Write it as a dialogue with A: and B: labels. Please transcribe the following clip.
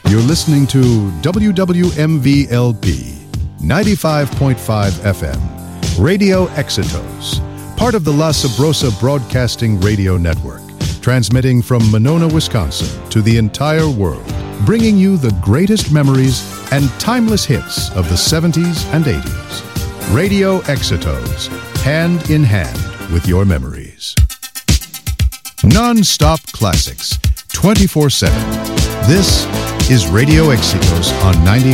A: You're listening to WWMV-LP 95.5 FM, Radio Exitos, part of the La Sabrosa Broadcasting Radio Network, transmitting from Monona, Wisconsin to the entire world, bringing you the greatest memories and timeless hits of the 70s and 80s. Radio Exitos, hand in hand with your memories. Non-stop classics, 24/7. This is Radio Exitos on 90.